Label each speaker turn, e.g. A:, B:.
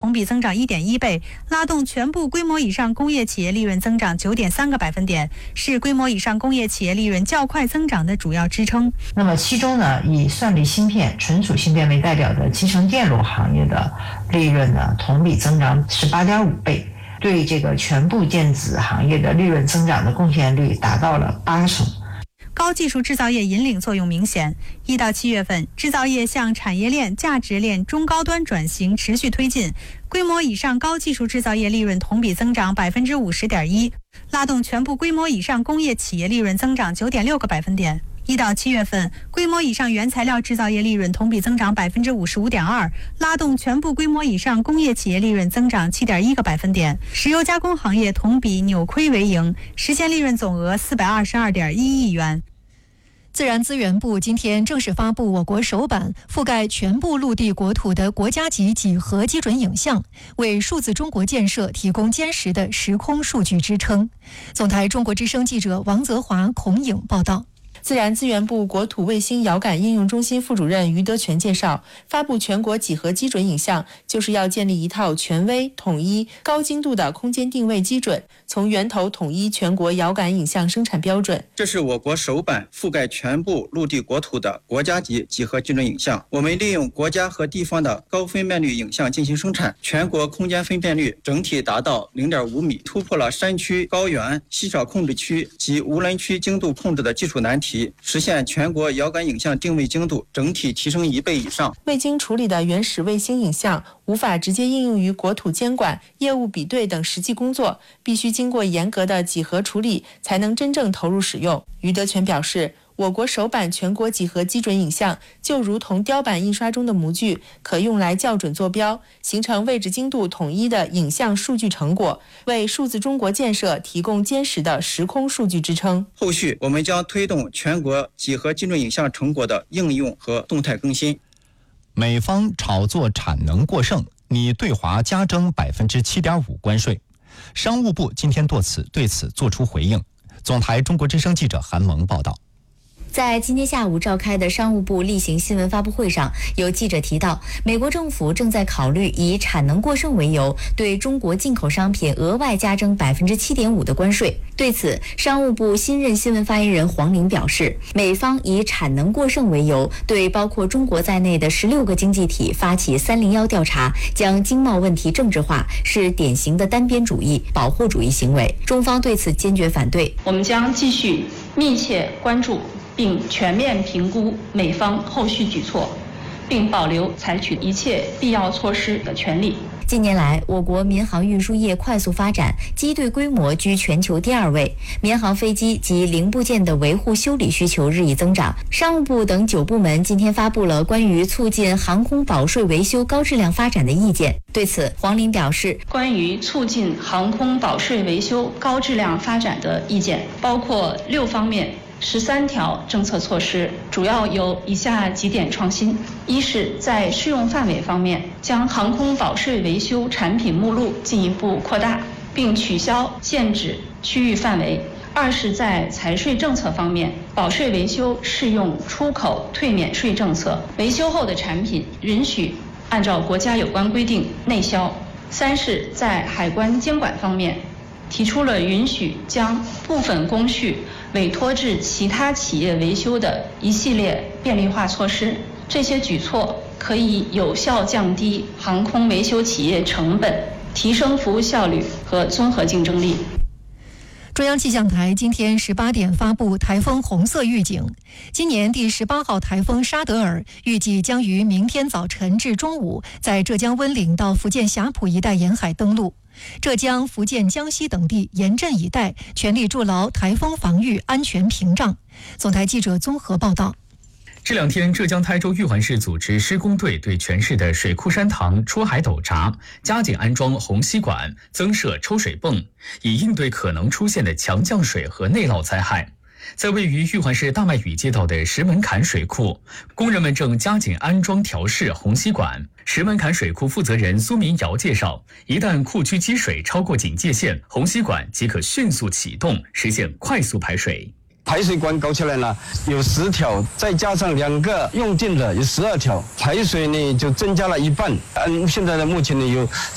A: 同比增长 1.1 倍，拉动全部规模以上工业企业利润增长 9.3个百分点，是规模以上工业企业利润较快增长的主要支撑。
B: 那么其中呢，以算力芯片、存储芯片为代表的集成电路行业的利润呢，同比增长 18.5 倍，对这个全部电子行业的利润增长的贡献率达到了80%。
A: 高技术制造业引领作用明显。1到7月份，制造业向产业链、价值链、中高端转型持续推进，规模以上高技术制造业利润同比增长 50.1%， 拉动全部规模以上工业企业利润增长 9.6个百分点。1到7月份，规模以上原材料制造业利润同比增长 55.2%， 拉动全部规模以上工业企业利润增长 7.1个百分点。石油加工行业同比扭亏为盈，实现利润总额 422.1 亿元。
C: 自然资源部今天正式发布我国首版覆盖全部陆地国土的国家级几何基准影像，为数字中国建设提供坚实的时空数据支撑。总台中国之声记者王泽华、孔颖报道。
D: 自然资源部国土卫星遥感应用中心副主任于德全介绍，发布全国几何基准影像，就是要建立一套权威、统一、高精度的空间定位基准，从源头统一全国遥感影像生产标准。
E: 这是我国首版覆盖全部陆地国土的国家级几何基准影像。我们利用国家和地方的高分辨率影像进行生产，全国空间分辨率整体达到 0.5 米，突破了山区、高原、稀少控制区及无人区精度控制的技术难题，实现全国遥感影像定位精度整体提升1倍以上。
D: 未经处理的原始卫星影像无法直接应用于国土监管、业务比对等实际工作，必须经过严格的几何处理，才能真正投入使用。于德全表示，我国首版全国几何基准影像就如同雕版印刷中的模具，可用来校准坐标，形成位置精度统一的影像数据成果，为数字中国建设提供坚实的时空数据支撑。
E: 后续我们将推动全国几何基准影像成果的应用和动态更新。
F: 美方炒作产能过剩，拟对华加征 7.5% 关税。商务部今天对此作出回应。总台中国之声记者韩萌报道。
G: 在今天下午召开的商务部例行新闻发布会上，有记者提到，美国政府正在考虑以产能过剩为由，对中国进口商品额外加征 7.5% 的关税。对此，商务部新任新闻发言人黄玲表示，美方以产能过剩为由，对包括中国在内的16个经济体发起301调查，将经贸问题政治化，是典型的单边主义、保护主义行为。中方对此坚决反对。
H: 我们将继续密切关注并全面评估美方后续举措，并保留采取一切必要措施的权利。
G: 近年来，我国民航运输业快速发展，机队规模居全球第2位，民航飞机及零部件的维护修理需求日益增长。商务部等9部门今天发布了关于促进航空保税维修高质量发展的意见。对此，黄玲表示，
H: 关于促进航空保税维修高质量发展的意见包括6方面13条政策措施，主要有以下几点创新：一是在适用范围方面，将航空保税维修产品目录进一步扩大，并取消限制区域范围；二是在财税政策方面，保税维修适用出口退免税政策，维修后的产品允许按照国家有关规定内销；三是在海关监管方面，提出了允许将部分工序委托至其他企业维修的一系列便利化措施。这些举措可以有效降低航空维修企业成本，提升服务效率和综合竞争力。
C: 中央气象台今天18点发布台风红色预警，今年第18号台风沙德尔预计将于明天早晨至中午在浙江温岭到福建霞浦一带沿海登陆。浙江、福建、江西等地严阵以待，全力筑牢台风防御安全屏障。总台记者综合报道。
I: 这2天，浙江台州玉环市组织施工队对全市的水库、山塘出海斗闸，加紧安装虹吸管，增设抽水泵，以应对可能出现的强降水和内涝灾害。在位于玉环市大麦屿街道的石门坎水库，工人们正加紧安装调试虹吸管。石门坎水库负责人苏明尧介绍，一旦库区积水超过警戒线，虹吸管即可迅速启动，实现快速排水。
J: 排水管搞起来了，有10条，再加上2个用尽的有12条，排水呢就增加了1半。现在的目前呢有